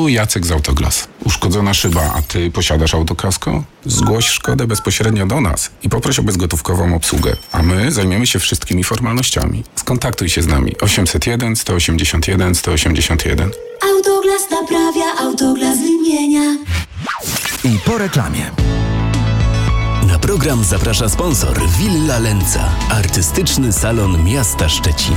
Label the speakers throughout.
Speaker 1: Tu Jacek z Autoglas. Uszkodzona szyba, a ty posiadasz autokasko? Zgłoś szkodę bezpośrednio do nas i poproś o bezgotówkową obsługę, a my zajmiemy się wszystkimi formalnościami. Skontaktuj się z nami 801 181 181.
Speaker 2: Autoglas naprawia, Autoglas wymienia.
Speaker 3: I po reklamie.
Speaker 4: Na program zaprasza sponsor Villa Lenca, artystyczny salon miasta Szczecin.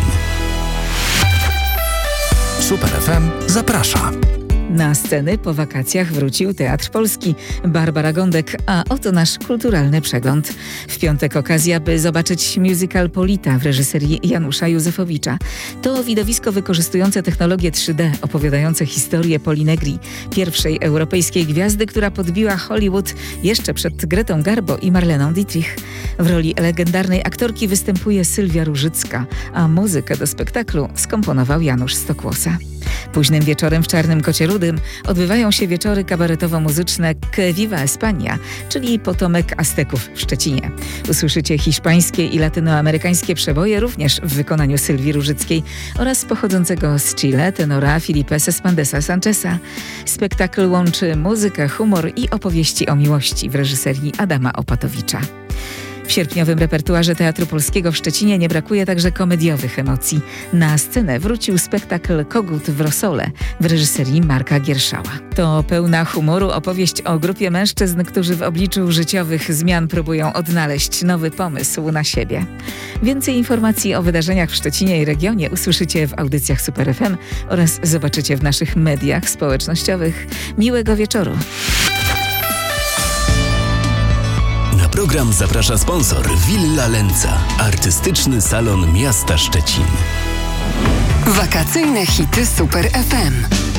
Speaker 3: Super FM zaprasza.
Speaker 5: Na sceny po wakacjach wrócił Teatr Polski. Barbara Gądek, a oto nasz kulturalny przegląd. W piątek okazja, by zobaczyć musical Polita w reżyserii Janusza Józefowicza. To widowisko wykorzystujące technologię 3D, opowiadające historię Poli Negri, pierwszej europejskiej gwiazdy, która podbiła Hollywood jeszcze przed Gretą Garbo i Marleną Dietrich. W roli legendarnej aktorki występuje Sylwia Różycka, a muzykę do spektaklu skomponował Janusz Stokłosa. Późnym wieczorem w Czarnym Kocie Rudym odbywają się wieczory kabaretowo-muzyczne Que Viva España, czyli potomek Azteków w Szczecinie. Usłyszycie hiszpańskie i latynoamerykańskie przeboje również w wykonaniu Sylwii Różyckiej oraz pochodzącego z Chile tenora Felipe Cespandesa Sancheza. Spektakl łączy muzykę, humor i opowieści o miłości w reżyserii Adama Opatowicza. W sierpniowym repertuarze Teatru Polskiego w Szczecinie nie brakuje także komediowych emocji. Na scenę wrócił spektakl Kogut w Rosole w reżyserii Marka Gierszała. To pełna humoru opowieść o grupie mężczyzn, którzy w obliczu życiowych zmian próbują odnaleźć nowy pomysł na siebie. Więcej informacji o wydarzeniach w Szczecinie i regionie usłyszycie w audycjach Super FM oraz zobaczycie w naszych mediach społecznościowych. Miłego wieczoru!
Speaker 4: Na program zaprasza sponsor Villa Lenca, artystyczny salon miasta Szczecin.
Speaker 6: Wakacyjne hity Super FM.